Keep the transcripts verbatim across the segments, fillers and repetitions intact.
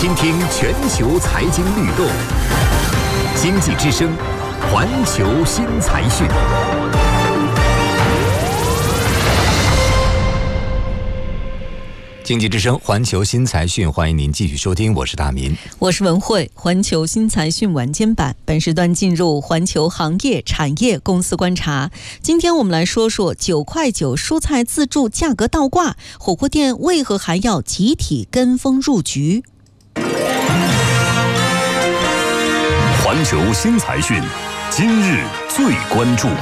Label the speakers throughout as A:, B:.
A: 倾听全球财经律动，经济之声，环球新财讯。经济之声，环球新财讯，欢迎您继续收听，我是大民，
B: 我是文慧。环球新财讯晚间版，本时段进入环球行业、产业、公司观察。今天我们来说说九块九蔬菜自助价格倒挂，火锅店为何还要集体跟风入局？
C: 环球新财讯，今日最关注。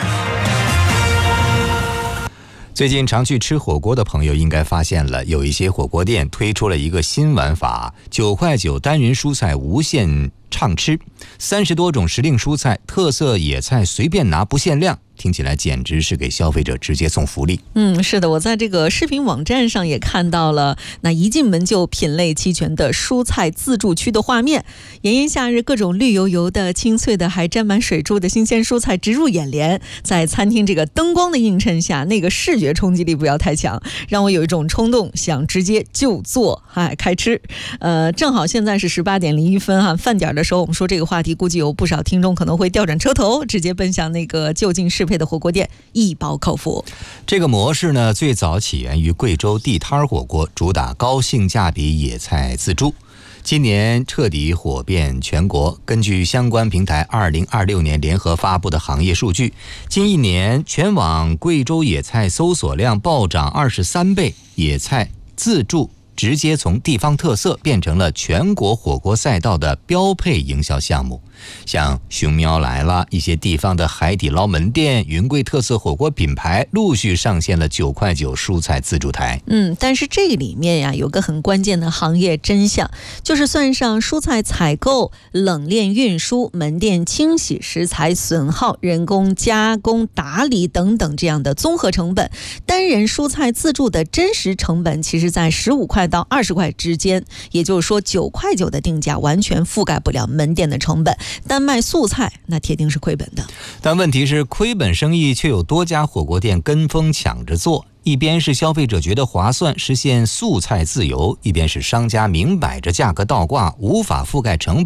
A: 最近常去吃火锅的朋友应该发现了，有一些火锅店推出了一个新玩法，九块九单人蔬菜无限畅吃，三十多种时令蔬菜、特色野菜随便拿，不限量。听起来简直是给消费者直接送福利。
B: 嗯，是的，我在这个视频网站上也看到了那一进门就品类齐全的蔬菜自助区的画面。炎炎夏日，各种绿油油的、清脆的，还沾满水珠的新鲜蔬菜直入眼帘。在餐厅这个灯光的映衬下，那个视觉冲击力不要太强，让我有一种冲动想直接就坐哎开吃。呃，正好现在是十八点零一分哈，饭点的时候我们说这个话题，估计有不少听众可能会调转车头，直接奔向那个就近适配的火锅店一包口服。
A: 这个模式呢，最早起源于贵州地摊火锅，主打高性价比野菜自助。今年彻底火遍全国。根据相关平台二零二六年联合发布的行业数据，近一年全网贵州野菜搜索量暴涨二十三倍，野菜自助直接从地方特色变成了全国火锅赛道的标配营销项目。像熊喵来了，一些地方的海底捞门店、云贵特色火锅品牌陆续上线了九块九蔬菜自助台。
B: 嗯，但是这里面呀有个很关键的行业真相，就是算上蔬菜采购、冷链运输、门店清洗、食材损耗、人工加工、打理等等这样的综合成本，单人蔬菜自助的真实成本其实在十五块到二十块之间，也就是说九块九的定价完全覆盖不了门店的成本，单卖素菜那铁定是亏本的。
A: 但问题是，亏本生意却有多家火锅店跟风抢着做，一边是消费者觉得划算，实现素菜自由，一边是商家明摆着价格倒挂，无法覆盖成本。